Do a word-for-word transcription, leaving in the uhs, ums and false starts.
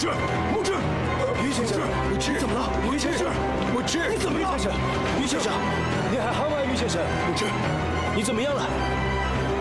志，木志， 于先生， 木志， 怎么了？于先生， 木志， 你怎么了？ 于先生，于先生，你还好吗？于先生， 木志， 你怎么样了？